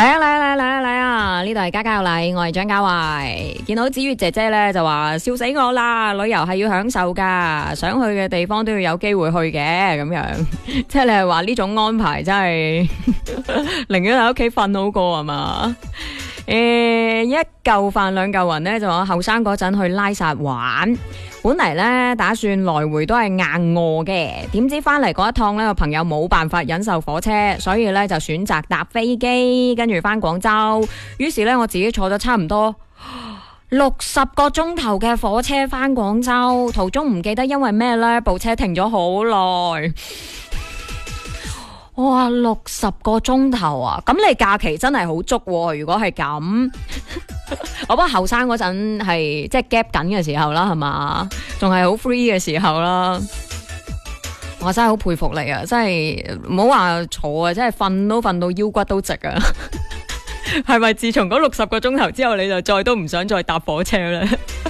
嚟啊！呢度係家家有禮，我係張家慧。見到子月姐姐咧就話笑死我啦！旅遊係要享受噶，想去嘅地方都要有機會去嘅，咁樣即係你係話呢種安排真係寧願喺屋企瞓好過係嘛？一嚿飯兩嚿雲呢，就話後生嗰陣去拉薩玩，本嚟呢打算來回都係硬餓嘅，點知翻嚟嗰一趟呢，個朋友冇辦法忍受火車，所以呢就選擇搭飛機，跟住翻廣州。於是呢，我自己坐咗差唔多60個鐘頭嘅火車翻廣州，途中唔記得因為咩呢，部車停咗好耐。哇，60個鐘頭啊！咁你假期真係好足喎，如果係咁，我覺得後生嗰陣係即係 gap 緊嘅時候啦，係嘛，仲係好 free 嘅時候啦。我真係好佩服你啊！真係唔好話坐啊，真係瞓都瞓到腰骨都直啊！係咪自從嗰60個鐘頭之後，你就再都唔想再搭火車咧？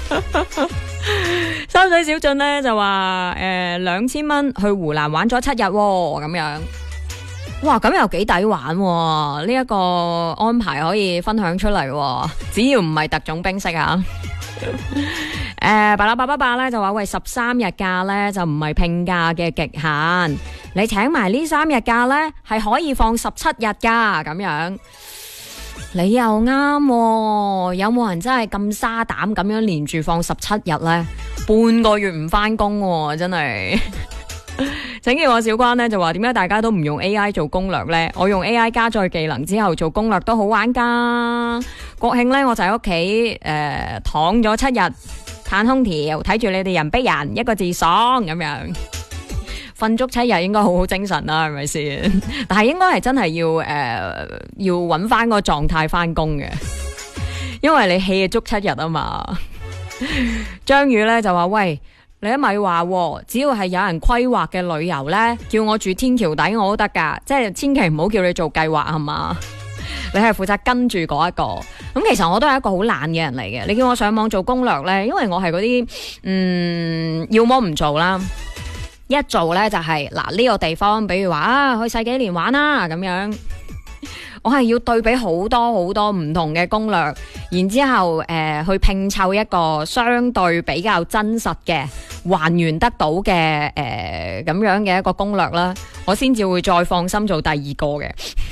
三水小俊呢就話2000蚊去湖南玩咗7日咁樣。哇，咁又幾抵玩喎！呢一個安排可以分享出嚟，只要唔係特種兵式啊。巴拉巴巴巴咧就話喂，13日假咧就唔係聘假嘅極限，你請埋呢3日假咧係可以放17日噶咁樣。你又啱喎，有冇人真係咁沙膽咁樣連住放17日咧？半個月唔翻工喎，真係。請叫我小關呢就話點解大家都唔用 AI 做攻略呢？我用 AI 加載技能之後做攻略都好玩噶。國慶呢，我就喺屋企躺咗7日，嘆空調，睇住你哋人逼人，一個字爽咁樣。瞓足7日應該好好精神啦，係咪先？但係應該係真係要揾翻個狀態翻工嘅，因為你氣足7日啊嘛。張宇呢就話喂。你都咪話，只要係有人規劃嘅旅遊呢，叫我住天橋底我都得噶，即係千祈唔好叫你做計劃係嘛？你係負責跟住嗰一個。咁其實我都係一個好懶嘅人嚟嘅，你叫我上網做攻略呢，因為我係嗰啲要麼唔做啦，一做呢就係嗱呢個地方，比如話去世紀蓮玩啦咁樣。我係要對比好多好多唔同嘅攻略，然之後去拼湊一個相對比較真實嘅還原得到嘅咁樣嘅一個攻略啦，我先至會再放心做第二個嘅。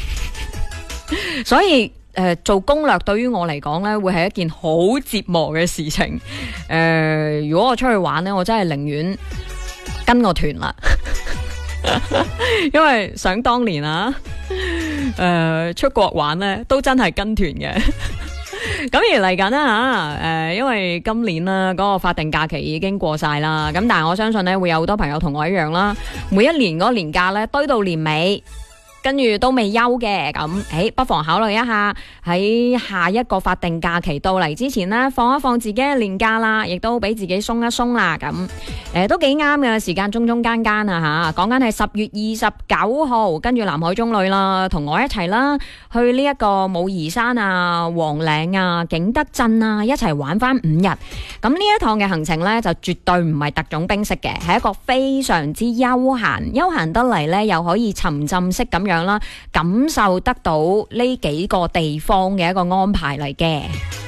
所以做攻略對於我嚟講呢，會係一件好折磨嘅事情。如果我出去玩呢，我真係寧願跟個團啦。因為想當年啊，出國玩咧都真係跟團嘅。咁而嚟緊啦吓，因為今年啦嗰個法定假期已經過晒啦，咁但係我相信咧會有好多朋友同我一樣啦，每一年嗰個年假咧堆到年尾，跟住都未休嘅，咁不妨考慮一下喺下一個法定假期到嚟之前呢，放一放自己嘅年假啦，亦都俾自己鬆一鬆啦，咁都幾啱嘅時間，中間啊吓，講緊係10月29號，跟住南海中旅啦，同我一齊啦，去呢一個武夷山啊、黃嶺啊、景德鎮啊，一齊玩翻5日。咁呢一趟嘅行程呢，就絕對唔係特種兵式嘅，係一個非常之休閒得嚟呢，又可以沉浸式咁樣啦，感受得到呢幾個地方嘅一個安排嚟嘅。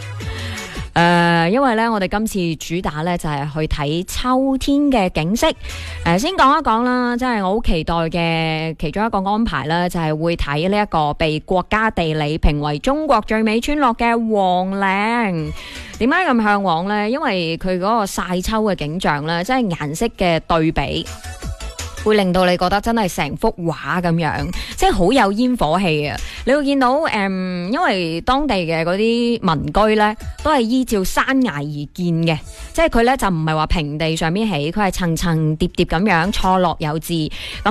因為咧，我哋今次主打咧就係去睇秋天嘅景色。先講一講啦，即係我好期待嘅其中一個安排啦，就係會睇呢一個被國家地理評為中國最美村落嘅黃嶺。點解咁向往呢？因為佢嗰個曬秋嘅景象咧，即係顏色嘅對比，會令到你覺得真係成幅畫咁樣，即係好有煙火氣啊！你會見到因為當地嘅嗰啲民居呢，都係依照山崖而建嘅，即係佢呢就唔係話平地上面起，佢係層層疊疊咁樣錯落有致。